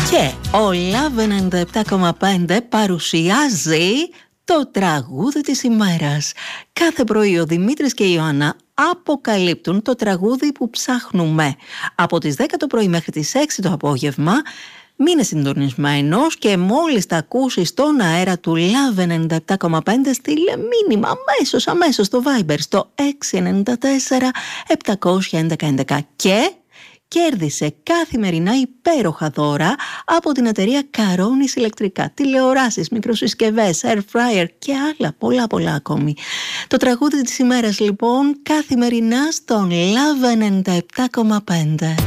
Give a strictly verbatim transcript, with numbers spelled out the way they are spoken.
Και ο Love ενενήντα επτά κόμμα πέντε παρουσιάζει το τραγούδι της ημέρας. Κάθε πρωί ο Δημήτρης και η Ιωάννα αποκαλύπτουν το τραγούδι που ψάχνουμε. Από τις δέκα το πρωί μέχρι τις έξι το απόγευμα, μείνε συντονισμένος και μόλις τα ακούσεις στον αέρα του Love ενενήντα επτά κόμμα πέντε, στείλε μήνυμα αμέσως, αμέσως στο Viber στο έξι εννιά τέσσερα επτακόσια έντεκα έντεκα και κέρδισε καθημερινά υπέροχα δώρα από την εταιρεία Καρόνις Ηλεκτρικά, τηλεοράσεις, μικροσυσκευές, air fryer και άλλα πολλά πολλά ακόμη. Το τραγούδι της ημέρας λοιπόν καθημερινά στον Love ενενήντα επτά κόμμα πέντε.